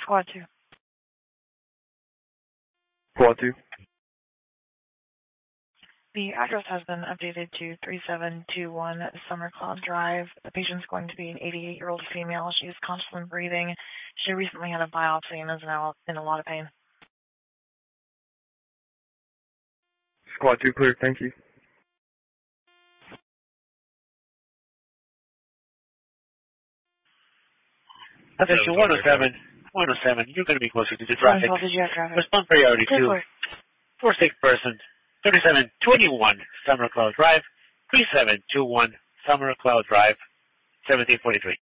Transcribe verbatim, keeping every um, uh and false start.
Squad two. Squad two. The address has been updated to three seven two one Summer Cloud Drive. The patient's going to be an eighty-eight-year-old female. She is conscious and breathing. She recently had a biopsy and is now in a lot of pain. Squad two clear, thank you. Attention one oh seven, one oh seven, you're going to be closer to the traffic. Did you have traffic? Respond priority two. For sick person, thirty-seven twenty-one Summer Cloud Drive, three seven two one Summer Cloud Drive, seventeen forty-three.